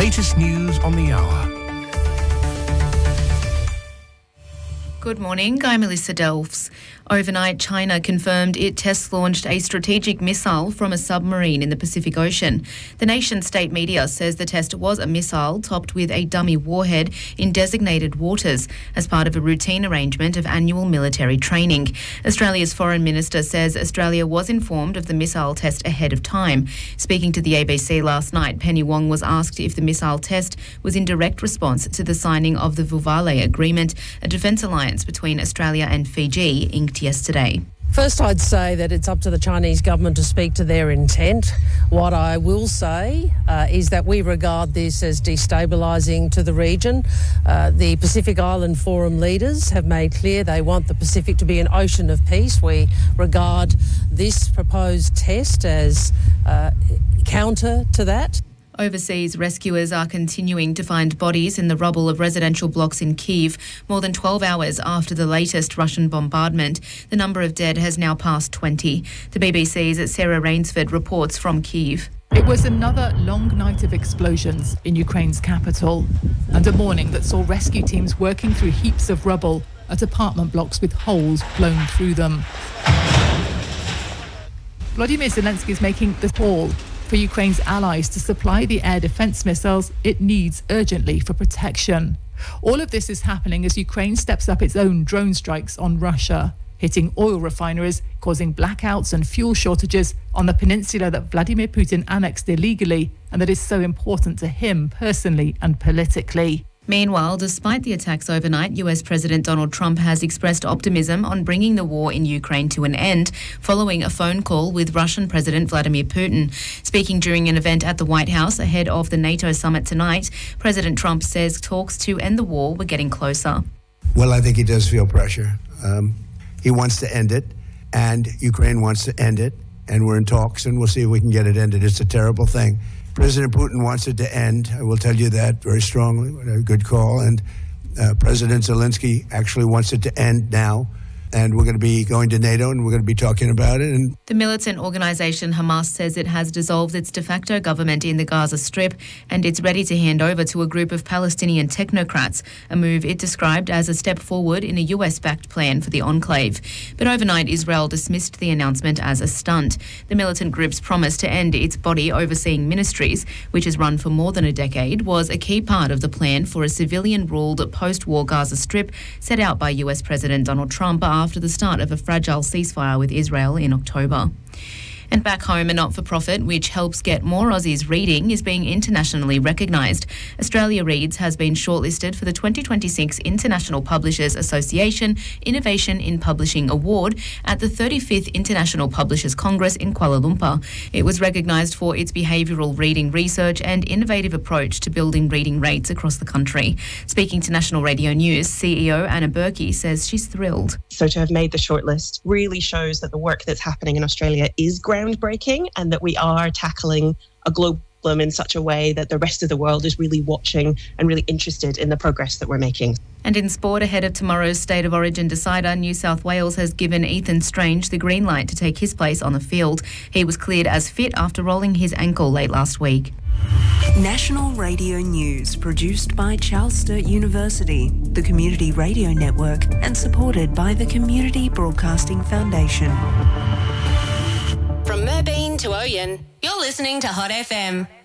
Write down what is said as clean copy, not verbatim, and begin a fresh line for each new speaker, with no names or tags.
latest news on the hour.
Good morning, I'm Melissa Delfs. Overnight, China confirmed it test-launched a strategic missile from a submarine in the Pacific Ocean. The nation-state media says the test was a missile topped with a dummy warhead in designated waters as part of a routine arrangement of annual military training. Australia's Foreign Minister says Australia was informed of the missile test ahead of time. Speaking to the ABC last night, Penny Wong was asked if the missile test was in direct response to the signing of the Vuvale Agreement, a defence alliance between Australia and Fiji, inked yesterday.
First, I'd say that it's up to the Chinese government to speak to their intent. What I will say is that we regard this as destabilising to the region. The Pacific Island Forum leaders have made clear they want the Pacific to be an ocean of peace. We regard this proposed test as counter to that.
Overseas rescuers are continuing to find bodies in the rubble of residential blocks in Kyiv more than 12 hours after the latest Russian bombardment. The number of dead has now passed 20. The BBC's Sarah Rainsford reports from Kyiv.
It was another long night of explosions in Ukraine's capital and a morning that saw rescue teams working through heaps of rubble at apartment blocks with holes blown through them. Volodymyr Zelensky is making the call for Ukraine's allies to supply the air defence missiles it needs urgently for protection. All of this is happening as Ukraine steps up its own drone strikes on Russia, hitting oil refineries, causing blackouts and fuel shortages on the peninsula that Vladimir Putin annexed illegally and that is so important to him personally and politically.
Meanwhile, despite the attacks overnight, US President Donald Trump has expressed optimism on bringing the war in Ukraine to an end following a phone call with Russian President Vladimir Putin. Speaking during an event at the White House ahead of the NATO summit tonight, President Trump says talks to end the war were getting closer.
Well, I think he does feel pressure. He wants to end it, and Ukraine wants to end it, and we're in talks, and we'll see if we can get it ended. It's a terrible thing. President Putin wants it to end. I will tell you that very strongly. A good call. And President Zelensky actually wants it to end now. And we're going to be going to NATO and we're going to be talking about it. And
the militant organisation Hamas says it has dissolved its de facto government in the Gaza Strip and it's ready to hand over to a group of Palestinian technocrats, a move it described as a step forward in a US-backed plan for the enclave. But overnight, Israel dismissed the announcement as a stunt. The militant group's promise to end its body overseeing ministries, which has run for more than a decade, was a key part of the plan for a civilian-ruled post-war Gaza Strip set out by US President Donald Trump after the start of a fragile ceasefire with Israel in October. And back home, a not-for-profit which helps get more Aussies reading is being internationally recognised. Australia Reads has been shortlisted for the 2026 International Publishers Association Innovation in Publishing Award at the 35th International Publishers Congress in Kuala Lumpur. It was recognised for its behavioural reading research and innovative approach to building reading rates across the country. Speaking to National Radio News, CEO Anna Berkey says she's thrilled.
So to have made the shortlist really shows that the work that's happening in Australia is groundbreaking and that we are tackling a global problem in such a way that the rest of the world is really watching and really interested in the progress that we're making.
And in sport, ahead of tomorrow's State of Origin decider, New South Wales has given Ethan Strange the green light to take his place on the field. He was cleared as fit after rolling his ankle late last week.
National Radio News, produced by Charles Sturt University, the Community Radio Network, and supported by the Community Broadcasting Foundation.
From Merbeen to Oyen, you're listening to Hot FM.